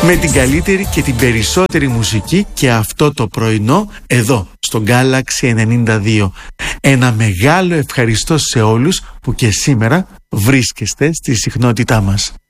Με την καλύτερη και την περισσότερη μουσική και αυτό το πρωινό εδώ στο Galaxy 92. Ένα μεγάλο ευχαριστώ σε όλους που και σήμερα βρίσκεστε στη συχνότητά μας.